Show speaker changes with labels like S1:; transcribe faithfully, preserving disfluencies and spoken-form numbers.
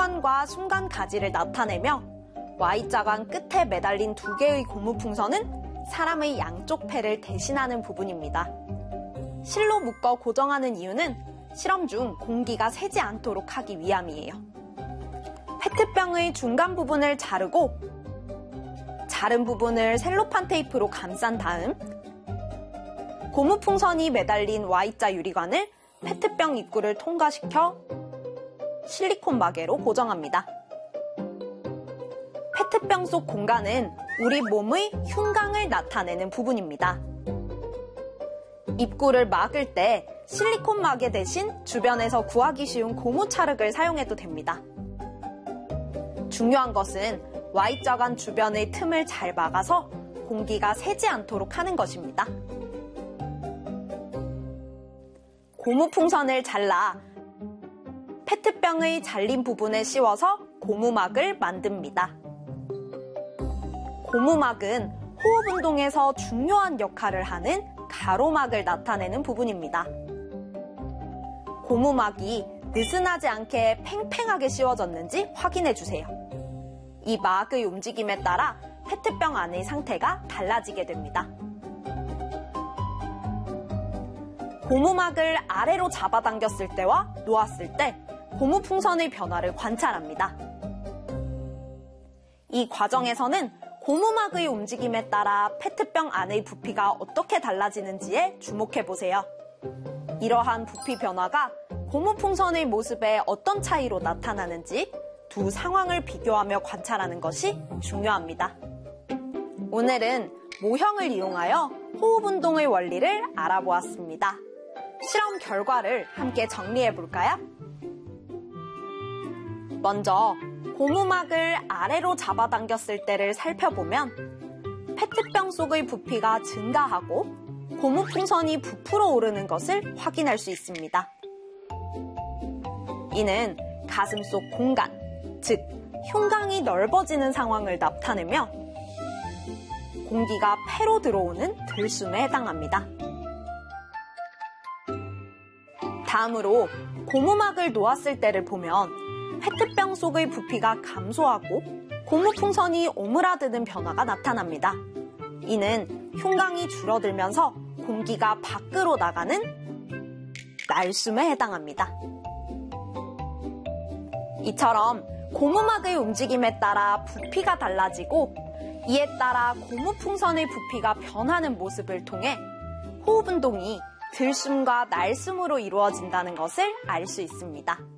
S1: 순간과 순간 가지를 나타내며 Y자관 끝에 매달린 두 개의 고무풍선은 사람의 양쪽 폐를 대신하는 부분입니다. 실로 묶어 고정하는 이유는 실험 중 공기가 새지 않도록 하기 위함이에요. 페트병의 중간 부분을 자르고 자른 부분을 셀로판 테이프로 감싼 다음 고무풍선이 매달린 Y자 유리관을 페트병 입구를 통과시켜 실리콘 마개로 고정합니다. 페트병 속 공간은 우리 몸의 흉곽을 나타내는 부분입니다. 입구를 막을 때 실리콘 마개 대신 주변에서 구하기 쉬운 고무 찰흙을 사용해도 됩니다. 중요한 것은 Y자관 주변의 틈을 잘 막아서 공기가 새지 않도록 하는 것입니다. 고무풍선을 잘라 페트병의 잘린 부분에 씌워서 고무막을 만듭니다. 고무막은 호흡 운동에서 중요한 역할을 하는 가로막을 나타내는 부분입니다. 고무막이 느슨하지 않게 팽팽하게 씌워졌는지 확인해 주세요. 이 막의 움직임에 따라 페트병 안의 상태가 달라지게 됩니다. 고무막을 아래로 잡아당겼을 때와 놓았을 때 고무풍선의 변화를 관찰합니다. 이 과정에서는 고무막의 움직임에 따라 페트병 안의 부피가 어떻게 달라지는지에 주목해 보세요. 이러한 부피 변화가 고무풍선의 모습에 어떤 차이로 나타나는지 두 상황을 비교하며 관찰하는 것이 중요합니다. 오늘은 모형을 이용하여 호흡 운동의 원리를 알아보았습니다. 실험 결과를 함께 정리해 볼까요? 먼저 고무막을 아래로 잡아당겼을 때를 살펴보면 페트병 속의 부피가 증가하고 고무풍선이 부풀어 오르는 것을 확인할 수 있습니다. 이는 가슴 속 공간, 즉 흉곽이 넓어지는 상황을 나타내며 공기가 폐로 들어오는 들숨에 해당합니다. 다음으로 고무막을 놓았을 때를 보면 페트병 속의 부피가 감소하고 고무풍선이 오므라드는 변화가 나타납니다. 이는 흉곽이 줄어들면서 공기가 밖으로 나가는 날숨에 해당합니다. 이처럼 고무막의 움직임에 따라 부피가 달라지고 이에 따라 고무풍선의 부피가 변하는 모습을 통해 호흡 운동이 들숨과 날숨으로 이루어진다는 것을 알 수 있습니다.